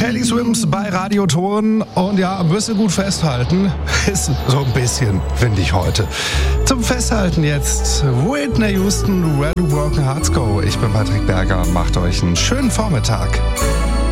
Teddy Swims bei Radioton und ja, müsst ihr gut festhalten. Ist so ein bisschen, finde ich heute. Zum Festhalten jetzt Whitney Houston, Where Do Broken Hearts Go. Ich bin Patrick Berger und macht euch einen schönen Vormittag.